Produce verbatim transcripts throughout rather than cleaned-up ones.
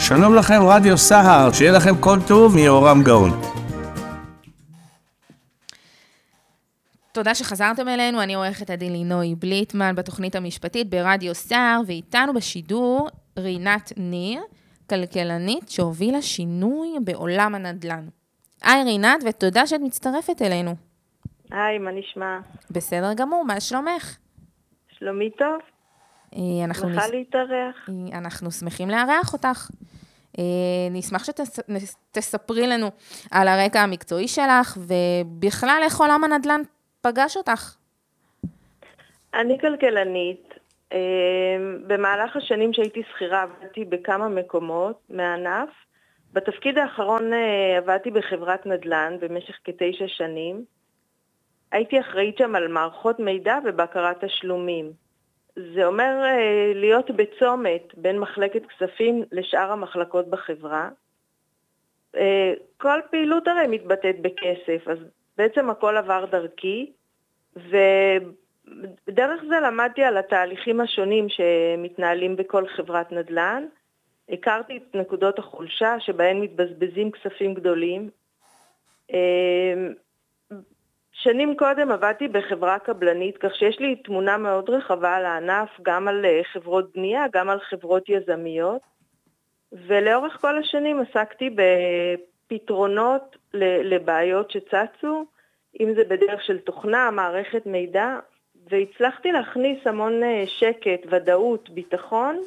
שלום לכם רדיו סהר, שיהיה לכם כל טוב מיורם גאון. תודה שחזרתם אלינו, אני עורכת הדין לינוי בליטמן בתוכנית המשפטית ברדיו סהר, ואיתנו בשידור רינת ניר, כלכלנית שהובילה שינוי בעולם הנדל"ן. היי רינת, ותודה שאת מצטרפת אלינו. היי, מה נשמע? בסדר גמור, מה שלומך? שלומי טוב. אנחנו שמחה נס... להתארח. אנחנו שמחים לארח אותך. נשמח שתספרי לנו על הרקע המקצועי שלך, ובכלל איך עולם הנדל"ן פגש אותך. אני כלכלנית. במהלך השנים שהייתי שכירה עבדתי בכמה מקומות מהענף. בתפקיד האחרון עבדתי בחברת נדל"ן במשך כתשע שנים. הייתי אחראית שם על מערכות מידע ובקרת תשלומים. זה אומר להיות בצומת בין מחלקת כספים לשאר המחלקות בחברה. כל פעילות הרי מתבטאת בכסף, אז בעצם הכל עבר דרכי, ובדרך זה למדתי על התהליכים השונים שמתנהלים בכל חברת נדל"ן. הכרתי את נקודות החולשה שבהן מתבזבזים כספים גדולים. שנים קודם עבדתי בחברה קבלנית, כך שיש לי תמונה מאוד רחבה על הענף, גם על חברות בנייה, גם על חברות יזמיות. ולאורך כל השנים עסקתי בפתרונות לבעיות שצצו, אם זה בדרך של תוכנה, מערכת מידע, והצלחתי להכניס המון שקט, ודאות, ביטחון,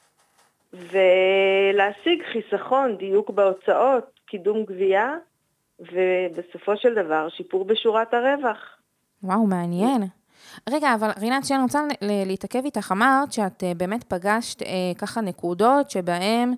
ולהשיג חיסכון, דיוק בהוצאות, קידום גבייה, ובסופו של דבר שיפור בשורת הרווח. וואו, מעניין. רגע, אבל רינת, שאני רוצה להתעכב איתך, אמרת שאת באמת פגשת ככה נקודות שבהם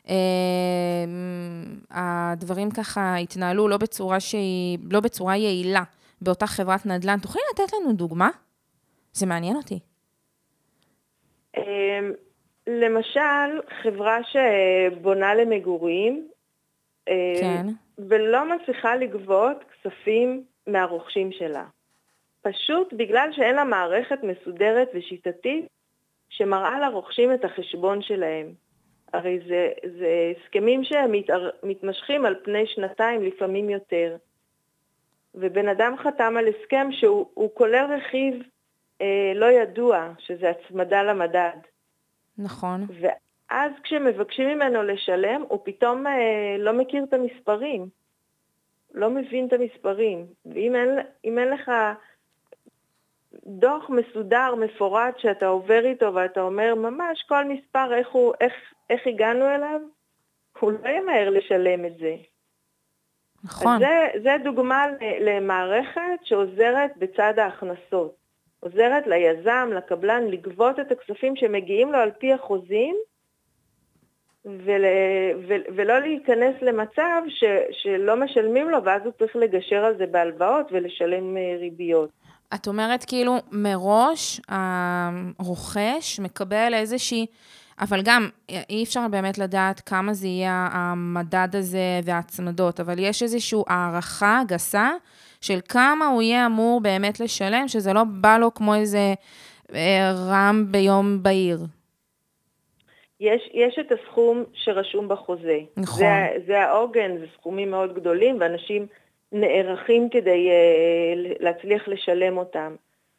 הדברים ככה התנהלו לא בצורה שהיא, לא בצורה יעילה באותה חברת נדל"ן. תוכלי לתת לנו דוגמה? זה מעניין אותי. למשל, חברה שבונה למגורים, כן. ולא מצליחה לגבות כספים מהרוכשים שלה. פשוט בגלל שאין לה מערכת מסודרת ושיטתית שמראה לרוכשים את החשבון שלהם. הרי זה, זה הסכמים שמתמשכים על פני שנתיים, לפעמים יותר. ובן אדם חתם על הסכם שהוא כולל רכיב אה, לא ידוע, שזה הצמדה למדד. נכון. ואז כשמבקשים ממנו לשלם, הוא פתאום אה, לא מכיר את המספרים. לא מבין את המספרים. ואם אין, אם אין לך דוח מסודר, מפורט, שאתה עובר איתו ואתה אומר ממש כל מספר, איך, הוא, איך, איך הגענו אליו, הוא לא ימהר לשלם את זה. נכון. אז זה, זה דוגמה למערכת שעוזרת בצד ההכנסות. עוזרת ליזם, לקבלן, לגבות את הכספים שמגיעים לו על פי החוזים, ול, ו, ולא להיכנס למצב ש, שלא משלמים לו, ואז הוא צריך לגשר על זה בהלוואות ולשלם ריביות. את אומרת כאילו מראש הרוכש מקבל איזושהי, אבל גם אי אפשר באמת לדעת כמה זה יהיה המדד הזה והצמדות, אבל יש איזושהי הערכה גסה של כמה הוא יהיה אמור באמת לשלם, שזה לא בא לו כמו איזה רם ביום בהיר. יש, יש את הסכום שרשום בחוזה. נכון. זה, זה העוגן, זה סכומים מאוד גדולים, ואנשים נערכים כדי uh, להצליח לשלם אותם.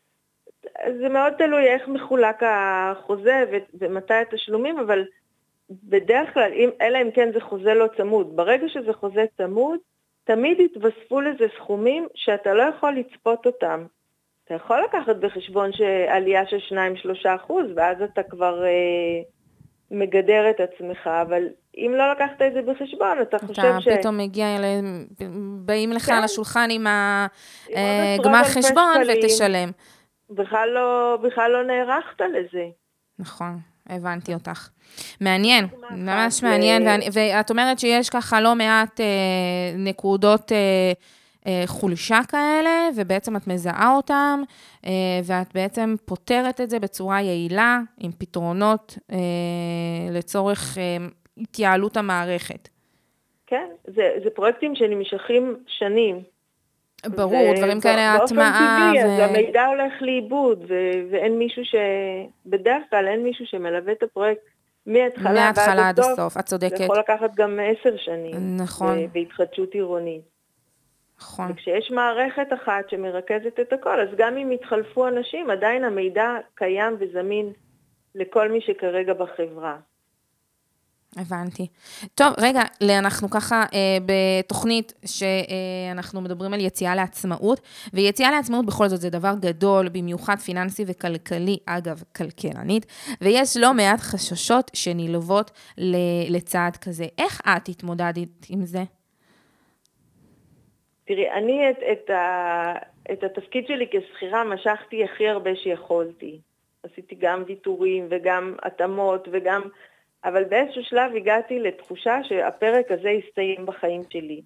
זה מאוד תלוי איך מחולק החוזה ו- ומתי התשלומים, אבל בדרך כלל, אם, אלא אם כן זה חוזה לא צמוד. ברגע שזה חוזה צמוד, תמיד יתווספו לזה סכומים שאתה לא יכול לצפות אותם. אתה יכול לקחת בחשבון שעלייה של שניים שלושה אחוז, ואז אתה כבר uh, מגדר את עצמך, אבל אם לא לקחת את זה בחשבון, אתה חושב ש... אתה פתאום מגיע, באים לך על השולחן עם הגמר חשבון ותשלם. בכלל לא, בכלל לא נערכת לזה. נכון, הבנתי אותך. מעניין, ממש מעניין, ואת אומרת שיש ככה לא מעט נקודות חולשה כאלה, ובעצם את מזהה אותם, ואת בעצם פותרת את זה בצורה יעילה, עם פתרונות לצורך התייעלות המערכת. כן, זה, זה פרויקטים שנמשכים שנים. ברור, דברים כאלה, הטמעה. באופן טבעי, אז המידע הולך לאיבוד, ו- ואין מישהו ש... בדרך כלל אין מישהו שמלווה את הפרויקט מההתחלה מההתחלה ועד עד הסוף. הסוף, את זה צודקת. יכול לקחת גם עשר שנים. נכון. ב- בהתחדשות עירונית. נכון. וכשיש מערכת אחת שמרכזת את הכל, אז גם אם יתחלפו אנשים, עדיין המידע קיים וזמין לכל מי שכרגע בחברה. הבנתי. טוב, רגע, אנחנו ככה אה, בתוכנית שאנחנו מדברים על יציאה לעצמאות, ויציאה לעצמאות בכל זאת זה דבר גדול, במיוחד פיננסי וכלכלי, אגב, כלכלנית, ויש לא מעט חששות שנלוות לצעד כזה. איך את התמודדת עם זה? תראי, אני את, את, ה, את התפקיד שלי כשכירה משכתי הכי הרבה שיכולתי. עשיתי גם ויתורים וגם התאמות וגם... אבל באיזשהו שלב הגעתי לתחושה שהפרק הזה יסתיים בחיים שלי.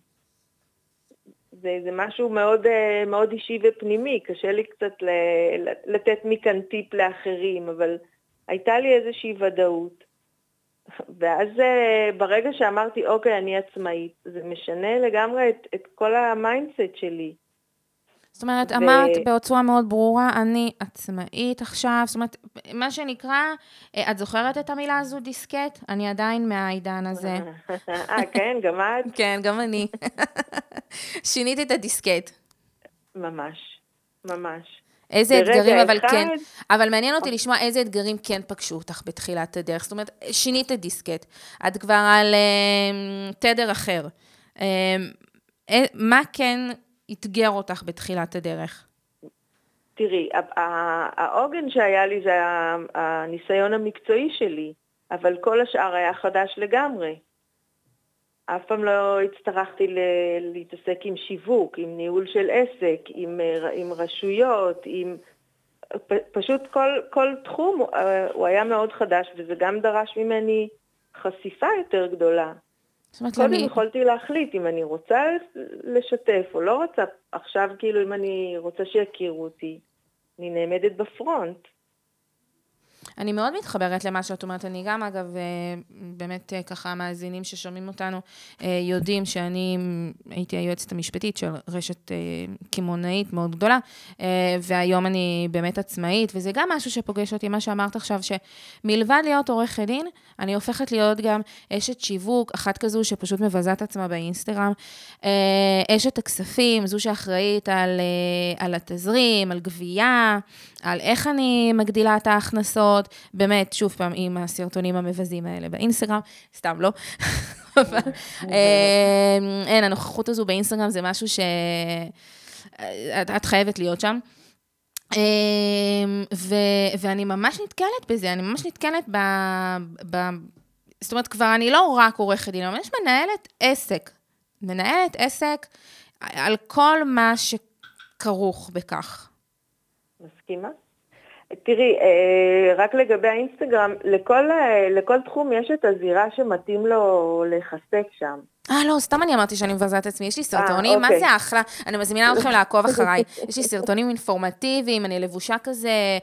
זה, זה משהו מאוד, מאוד אישי ופנימי, קשה לי קצת לתת מכאן טיפ לאחרים, אבל הייתה לי איזושהי ודאות. ואז ברגע שאמרתי, אוקיי, אני עצמאית, זה משנה לגמרי את, את כל המיינדסט שלי. זאת אומרת, ו... אמרת בעוצמה מאוד ברורה, אני עצמאית עכשיו, זאת אומרת, מה שנקרא, את זוכרת את המילה הזו דיסקט? אני עדיין מהעידן הזה. אה, כן, גם את? כן, גם אני. שינית את הדיסקט. ממש, ממש. איזה אתגרים, אבל אחד... כן, אבל מעניין אותי לשמוע איזה אתגרים כן פגשו אותך בתחילת הדרך, זאת אומרת, שינית את דיסקט, את כבר על uh, תדר אחר. Uh, מה כן אתגר אותך בתחילת הדרך? תראי, העוגן שהיה לי זה הניסיון המקצועי שלי, אבל כל השאר היה חדש לגמרי. אף פעם לא הצטרכתי להתעסק עם שיווק, עם ניהול של עסק, עם, עם רשויות, עם... פשוט כל, כל תחום הוא, הוא היה מאוד חדש, וזה גם דרש ממני חשיפה יותר גדולה. קודם למי... יכולתי להחליט אם אני רוצה לשתף או לא רוצה. עכשיו כאילו אם אני רוצה שיכירו אותי, אני נעמדת בפרונט. אני מאוד מתחברת למה שאת אומרת, אני גם אגב, באמת ככה המאזינים ששומעים אותנו, יודעים שאני הייתי היועצת המשפטית של רשת כימונאית מאוד גדולה, והיום אני באמת עצמאית, וזה גם משהו שפוגש אותי, מה שאמרת עכשיו, שמלבד להיות עורכת דין, אני הופכת להיות גם אשת שיווק, אחת כזו שפשוט מבזה את עצמה באינסטגרם, אשת הכספים, זו שאחראית על, על התזרים, על גבייה, על איך אני מגדילה את ההכנסות, באמת, שוב פעם, עם הסרטונים המבזים האלה באינסטגרם, סתם לא. אבל, אין, הנוכחות הזו באינסטגרם זה משהו שאת חייבת להיות שם. ואני ממש נתקלת בזה, אני ממש נתקלת ב... זאת אומרת, כבר אני לא רק עורכת דין, אבל יש מנהלת עסק, מנהלת עסק על כל מה שכרוך בכך. מסכימה? תראי, רק לגבי האינסטגרם, לכל, לכל תחום יש את הזירה שמתאים לו להיחשף שם. אה, לא, סתם אני אמרתי שאני מבזה את עצמי, יש לי סרטונים, מה זה אחלה? אני מזמינה אתכם לעקוב אחריי. יש לי סרטונים אינפורמטיביים, אני לבושה כזה,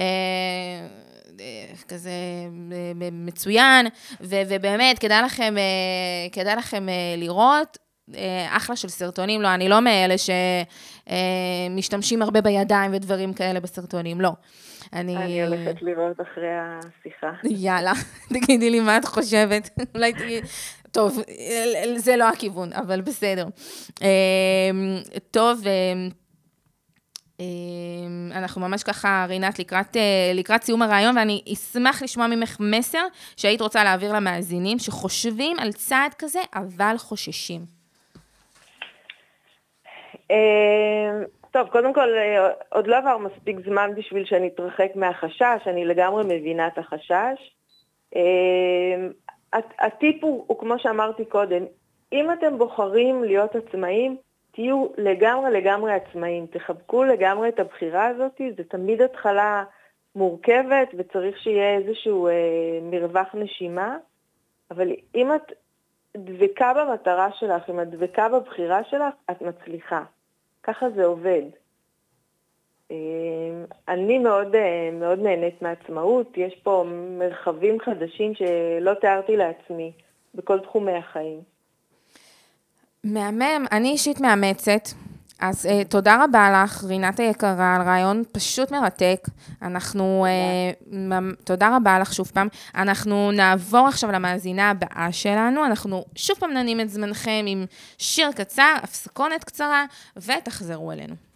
כזה מצוין, ובאמת, כדאי לכם, כדאי לכם לראות, אחלה של סרטונים, לא, אני לא מאלה שמשתמשים הרבה בידיים ודברים כאלה בסרטונים, לא. אני... אני הולכת לראות אחרי השיחה. יאללה, תגידי לי מה את חושבת. אולי תגיד... טוב, זה לא הכיוון, אבל בסדר. טוב, אנחנו ממש ככה, רינת, לקראת, לקראת סיום הרעיון, ואני אשמח לשמוע ממך מסר שהיית רוצה להעביר למאזינים, שחושבים על צעד כזה, אבל חוששים. טוב, קודם כל, עוד לא עבר מספיק זמן בשביל שאני אתרחק מהחשש, אני לגמרי מבינה את החשש. הטיפ הוא, הוא כמו שאמרתי קודם, אם אתם בוחרים להיות עצמאים, תהיו לגמרי לגמרי עצמאים, תחבקו לגמרי את הבחירה הזאת, זה תמיד התחלה מורכבת וצריך שיהיה איזשהו אה, מרווח נשימה, אבל אם את דבקה במטרה שלך, אם את דבקה בבחירה שלך, את מצליחה. ככה זה עובד. אני מאוד, מאוד נהנית מעצמאות, יש פה מרחבים חדשים שלא תיארתי לעצמי בכל תחומי החיים. מהמם, אני אישית מאמצת, אז uh, תודה רבה לך, רינת היקרה, על רעיון פשוט מרתק. אנחנו, uh, ממ- תודה רבה לך שוב פעם. אנחנו נעבור עכשיו למאזינה הבאה שלנו, אנחנו שוב פעם ננים את זמנכם עם שיר קצר, הפסקונת קצרה, ותחזרו אלינו.